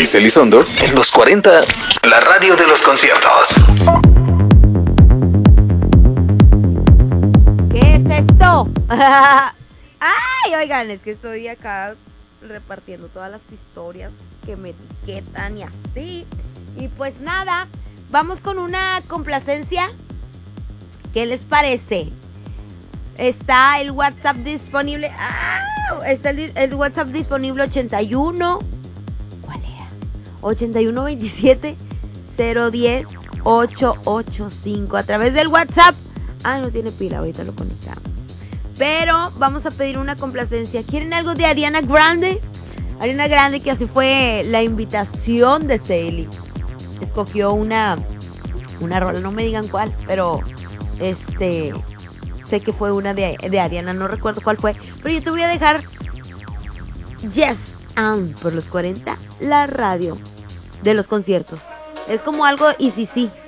Elisa Elizondo en los 40, la radio de los conciertos. ¿Qué es esto? Ay, oigan, es que estoy acá repartiendo todas las historias que me etiquetan y así. Y pues nada, vamos con una complacencia. ¿Qué les parece? Está el WhatsApp disponible. Está el WhatsApp disponible 81. ¿Cuál era? 8127 010 885. A través del WhatsApp. No tiene pila, ahorita lo conectamos. Pero vamos a pedir una complacencia. ¿Quieren algo de Ariana Grande? Ariana Grande, que así fue la invitación de Celie. Escogió una rola, no me digan cuál, pero sé que fue una de Ariana, no recuerdo cuál fue. Pero yo te voy a dejar Yes and por los 40, la radio de los conciertos. Es como algo y sí.